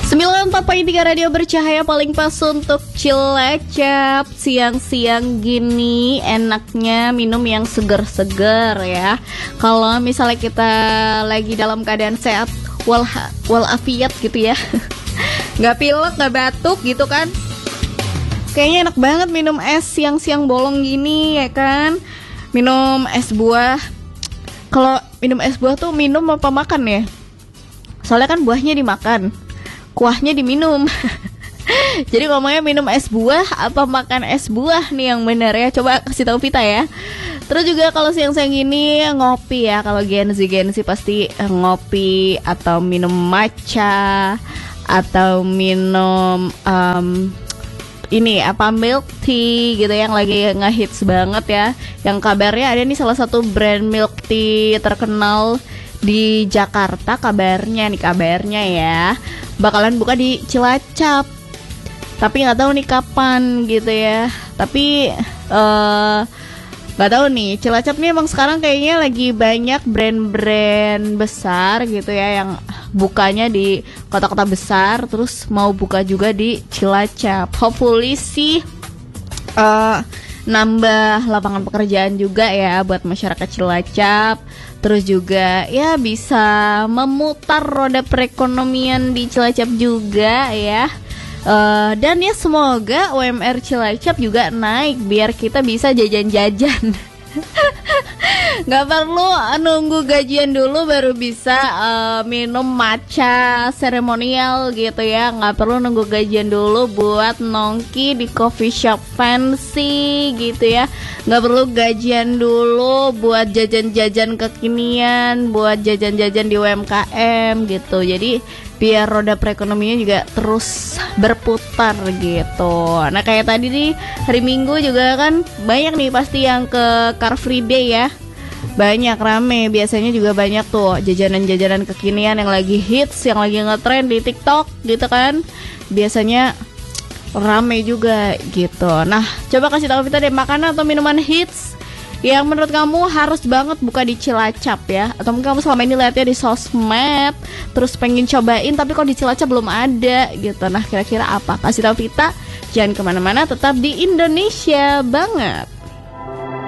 94.3 Radio Bercahaya, paling pas untuk Cilacap. Siang-siang gini enaknya minum yang seger-seger ya. Kalau misalnya kita lagi dalam keadaan sehat walafiat gitu ya, nggak pilek, nggak batuk gitu kan, kayaknya enak banget minum es siang-siang bolong gini ya kan. Minum es buah. Kalau minum es buah tuh minum apa makan ya? Soalnya kan buahnya dimakan, kuahnya diminum. Jadi ngomongnya minum es buah apa makan es buah nih yang benar ya? Coba kasih tahu Vita ya. Terus juga kalau siang-siang ini ngopi ya. Kalau Gen Z pasti ngopi atau minum matcha atau minum ini apa, milk tea gitu yang lagi ngehits banget ya. Yang kabarnya ada nih salah satu brand milk tea terkenal di Jakarta, kabarnya ya bakalan buka di Cilacap. Tapi nggak tahu nih kapan gitu ya. Tapi nggak tahu nih, Cilacap nih emang sekarang kayaknya lagi banyak brand-brand besar gitu ya yang bukanya di kota-kota besar, terus mau buka juga di Cilacap. Hopefully sih nambah lapangan pekerjaan juga ya buat masyarakat Cilacap. Terus juga ya bisa memutar roda perekonomian di Cilacap juga ya. Dan ya semoga UMR Cilacap juga naik biar kita bisa jajan-jajan. Nggak perlu nunggu gajian dulu baru bisa minum matcha seremonial gitu ya. Nggak perlu nunggu gajian dulu buat nongki di coffee shop fancy gitu ya. Nggak perlu gajian dulu buat jajan-jajan kekinian, buat jajan-jajan di UMKM gitu. Jadi biar roda perekonomiannya juga terus berputar gitu. Nah kayak tadi nih hari Minggu juga kan banyak nih pasti yang ke Car Free Day ya. Banyak, rame. Biasanya juga banyak tuh jajanan-jajanan kekinian yang lagi hits, yang lagi ngetrend di TikTok gitu kan. Biasanya rame juga gitu. Nah coba kasih tahu kita deh makanan atau minuman hits yang menurut kamu harus banget buka di Cilacap ya. Atau mungkin kamu selama ini lihatnya di sosmed, terus pengen cobain tapi kok di Cilacap belum ada gitu. Nah kira-kira apa? Kasih tahu Vita. Jangan kemana-mana, tetap di Indonesia banget.